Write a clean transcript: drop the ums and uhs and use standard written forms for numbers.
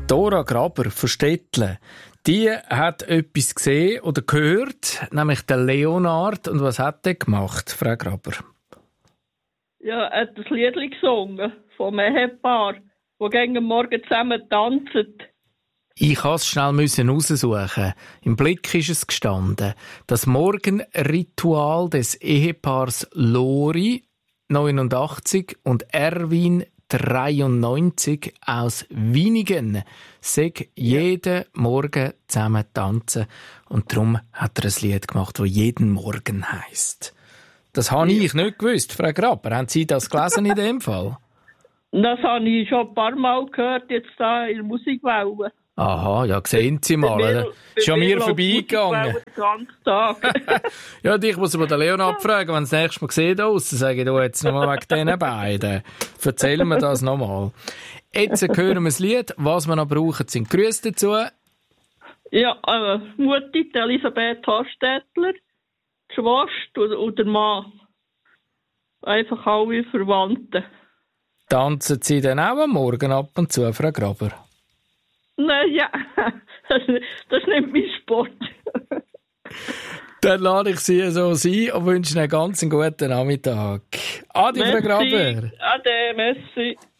Dora Graber von Stettle, die hat etwas gesehen oder gehört, nämlich den Leonard. Und was hat der gemacht, Frau Graber? Ja, er hat ein Lied gesungen vom Ehepaar, das gegen Morgen zusammen tanzen. Ich musste es schnell raussuchen. Im Blick ist es gestanden. Das Morgenritual des Ehepaars Lori, 89, und Erwin, 93, aus Winigen, sag jeden Morgen zusammen tanzen. Und darum hat er ein Lied gemacht, das «Jeden Morgen» heisst. Das habe ich nicht gewusst, Frau Graber. Haben Sie das gelesen in dem Fall? Das habe ich schon ein paar Mal gehört, jetzt da in der Musikwelle. Aha, ja, sehen Sie mal. Ist an mir vorbeigegangen. Ja, und ich muss aber den Leonard fragen, wenn das nächste Mal sieht, dann sage ich jetzt nochmal wegen diesen beiden. Erzählen wir das nochmal. Jetzt hören wir das Lied. Was wir noch brauchen, sind Grüße dazu. Ja, Mutti, die Elisabeth Hostetler, die Schwester und der Mann. Einfach alle Verwandten. Tanzen Sie dann auch am Morgen ab und zu, Frau Graber? Nein, ja, das ist nicht mein Sport. Dann lade ich Sie so sein und wünsche Ihnen einen ganz guten Nachmittag. Adi, Frau Graber. Ade, merci.